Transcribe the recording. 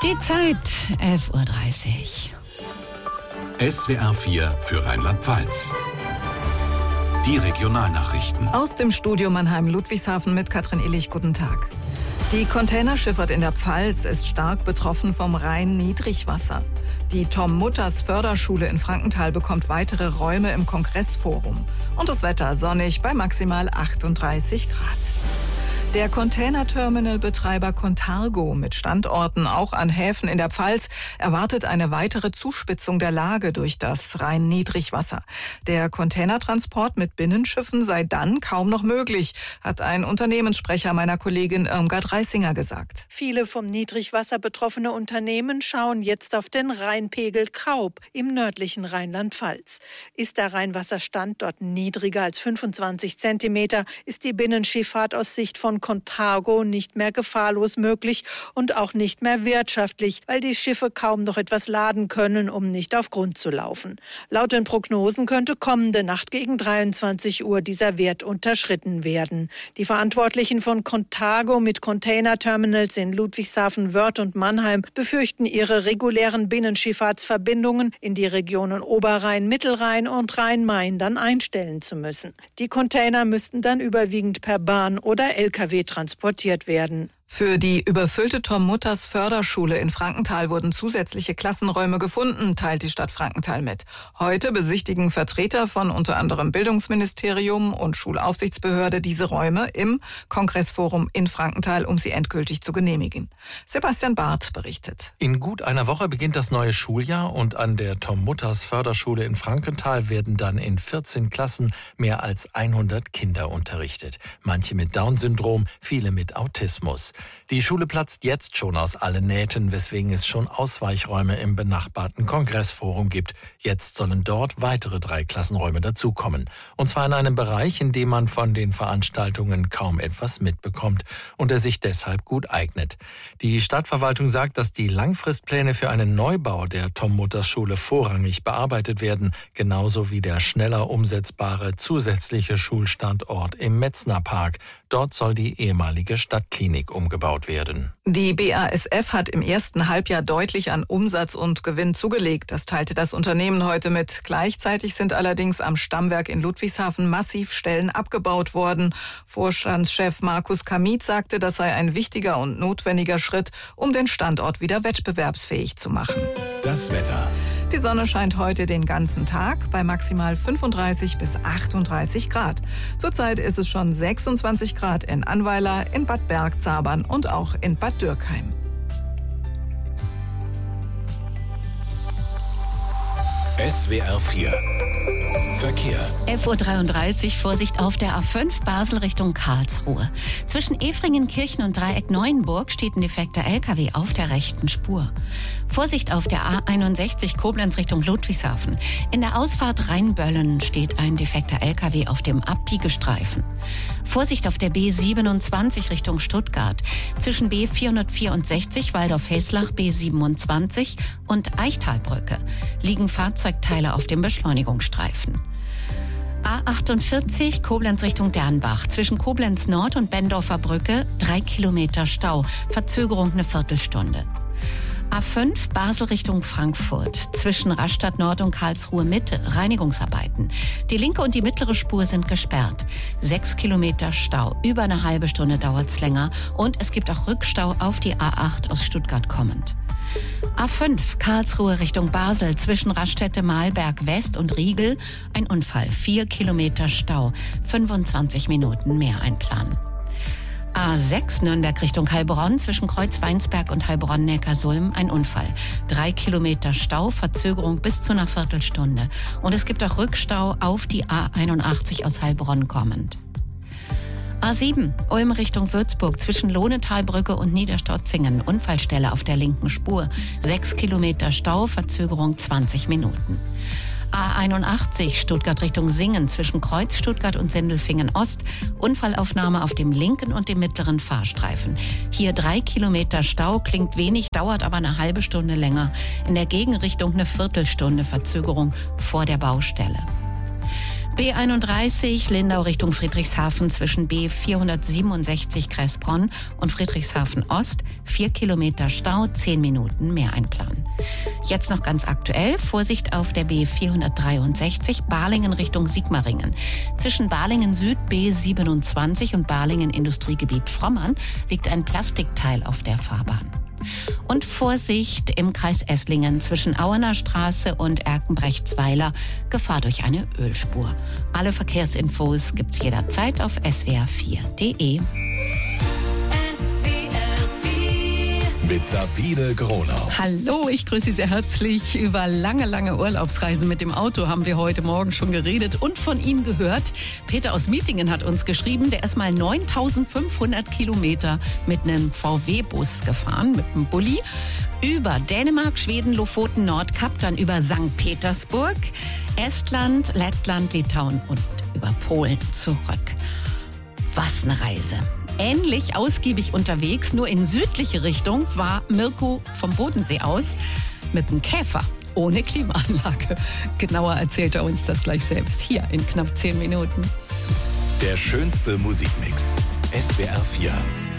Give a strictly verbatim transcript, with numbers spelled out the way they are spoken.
Die Zeit, elf Uhr dreißig. S W R vier für Rheinland-Pfalz. Die Regionalnachrichten. Aus dem Studio Mannheim-Ludwigshafen mit Katrin Illich. Guten Tag. Die Containerschifffahrt in der Pfalz ist stark betroffen vom Rhein-Niedrigwasser. Die Tom-Mutters-Förderschule in Frankenthal bekommt weitere Räume im Kongressforum. Und das Wetter sonnig bei maximal achtunddreißig Grad. Der Containerterminalbetreiber Contargo mit Standorten auch an Häfen in der Pfalz erwartet eine weitere Zuspitzung der Lage durch das Rhein-Niedrigwasser. Der Containertransport mit Binnenschiffen sei dann kaum noch möglich, hat ein Unternehmenssprecher meiner Kollegin Irmgard Reisinger gesagt. Viele vom Niedrigwasser betroffene Unternehmen schauen jetzt auf den Rheinpegel Kraub im nördlichen Rheinland-Pfalz. Ist der Rheinwasserstand dort niedriger als fünfundzwanzig Zentimeter, ist die Binnenschifffahrt aus Sicht von Contargo nicht mehr gefahrlos möglich und auch nicht mehr wirtschaftlich, weil die Schiffe kaum noch etwas laden können, um nicht auf Grund zu laufen. Laut den Prognosen könnte kommende Nacht gegen dreiundzwanzig Uhr dieser Wert unterschritten werden. Die Verantwortlichen von Contargo mit Containerterminals in Ludwigshafen, Wörth und Mannheim befürchten, ihre regulären Binnenschifffahrtsverbindungen in die Regionen Oberrhein, Mittelrhein und Rhein-Main dann einstellen zu müssen. Die Container müssten dann überwiegend per Bahn oder L K W transportiert werden. Für die überfüllte Tom-Mutters-Förderschule in Frankenthal wurden zusätzliche Klassenräume gefunden, teilt die Stadt Frankenthal mit. Heute besichtigen Vertreter von unter anderem Bildungsministerium und Schulaufsichtsbehörde diese Räume im Kongressforum in Frankenthal, um sie endgültig zu genehmigen. Sebastian Barth berichtet. In gut einer Woche beginnt das neue Schuljahr und an der Tom-Mutters-Förderschule in Frankenthal werden dann in vierzehn Klassen mehr als hundert Kinder unterrichtet. Manche mit Down-Syndrom, viele mit Autismus. Die Schule platzt jetzt schon aus allen Nähten, weswegen es schon Ausweichräume im benachbarten Kongressforum gibt. Jetzt sollen dort weitere drei Klassenräume dazukommen. Und zwar in einem Bereich, in dem man von den Veranstaltungen kaum etwas mitbekommt und der sich deshalb gut eignet. Die Stadtverwaltung sagt, dass die Langfristpläne für einen Neubau der Tom-Mutters-Schule vorrangig bearbeitet werden, genauso wie der schneller umsetzbare zusätzliche Schulstandort im Metznerpark. Dort soll die ehemalige Stadtklinik umgebaut werden. Die B A S F hat im ersten Halbjahr deutlich an Umsatz und Gewinn zugelegt. Das teilte das Unternehmen heute mit. Gleichzeitig sind allerdings am Stammwerk in Ludwigshafen massiv Stellen abgebaut worden. Vorstandschef Markus Kamit sagte, das sei ein wichtiger und notwendiger Schritt, um den Standort wieder wettbewerbsfähig zu machen. Das Wetter. Die Sonne scheint heute den ganzen Tag bei maximal fünfunddreißig bis achtunddreißig Grad. Zurzeit ist es schon sechsundzwanzig Grad in Annweiler, in Bad Bergzabern und auch in Bad Dürkheim. S W R vier Verkehr. elf Uhr dreiunddreißig, Vorsicht auf der A fünf Basel Richtung Karlsruhe. Zwischen Efringen-Kirchen und Dreieck-Neuenburg steht ein defekter L K W auf der rechten Spur. Vorsicht auf der A einundsechzig Koblenz Richtung Ludwigshafen. In der Ausfahrt Rheinböllen steht ein defekter L K W auf dem Abbiegestreifen. Vorsicht auf der B siebenundzwanzig Richtung Stuttgart. Zwischen B vierhundertvierundsechzig Waldorf-Heslach, B siebenundzwanzig und Eichtalbrücke liegen Fahrzeugteile auf dem Beschleunigungsstreifen. A achtundvierzig Koblenz Richtung Dernbach. Zwischen Koblenz Nord und Bendorfer Brücke drei Kilometer Stau. Verzögerung eine Viertelstunde. A fünf Basel Richtung Frankfurt. Zwischen Rastatt Nord und Karlsruhe Mitte Reinigungsarbeiten. Die linke und die mittlere Spur sind gesperrt. Sechs Kilometer Stau. Über eine halbe Stunde dauert's länger. Und es gibt auch Rückstau auf die A acht aus Stuttgart kommend. A fünf Karlsruhe Richtung Basel. Zwischen Raststätte Mahlberg West und Riegel ein Unfall. Vier Kilometer Stau. fünfundzwanzig Minuten mehr einplanen. A sechs Nürnberg Richtung Heilbronn. Zwischen Kreuz-Weinsberg und Heilbronn-Neckarsulm ein Unfall. Drei Kilometer Stau, Verzögerung bis zu einer Viertelstunde. Und es gibt auch Rückstau auf die A einundachtzig aus Heilbronn kommend. A sieben Ulm Richtung Würzburg. Zwischen Lohnetalbrücke und Niederstotzingen. Unfallstelle auf der linken Spur. Sechs Kilometer Stau, Verzögerung zwanzig Minuten. A einundachtzig Stuttgart Richtung Singen. Zwischen Kreuz Stuttgart und Sindelfingen Ost. Unfallaufnahme auf dem linken und dem mittleren Fahrstreifen. Hier drei Kilometer Stau, klingt wenig, dauert aber eine halbe Stunde länger. In der Gegenrichtung eine Viertelstunde Verzögerung vor der Baustelle. B einunddreißig Lindau Richtung Friedrichshafen zwischen B vierhundertsiebenundsechzig Kressbronn und Friedrichshafen Ost. Vier Kilometer Stau, zehn Minuten mehr einplanen. Jetzt noch ganz aktuell. Vorsicht auf der B vierhundertdreiundsechzig Balingen Richtung Sigmaringen. Zwischen Balingen Süd B siebenundzwanzig und Balingen Industriegebiet Frommern liegt ein Plastikteil auf der Fahrbahn. Und Vorsicht im Kreis Esslingen zwischen Auener Straße und Erkenbrechtsweiler. Gefahr durch eine Ölspur. Alle Verkehrsinfos gibt's jederzeit auf s w r vier punkt d e. Mit Sabine Gronau. Hallo, ich grüße Sie sehr herzlich. Über lange, lange Urlaubsreisen mit dem Auto haben wir heute Morgen schon geredet und von Ihnen gehört. Peter aus Mietingen hat uns geschrieben, der ist mal neuntausendfünfhundert Kilometer mit einem V W-Bus gefahren, mit einem Bulli. Über Dänemark, Schweden, Lofoten, Nordkap, dann über Sankt Petersburg, Estland, Lettland, Litauen und über Polen zurück. Was eine Reise. Ähnlich ausgiebig unterwegs, nur in südliche Richtung war Mirko vom Bodensee aus mit einem Käfer ohne Klimaanlage. Genauer erzählt er uns das gleich selbst hier in knapp zehn Minuten. Der schönste Musikmix. S W R vier.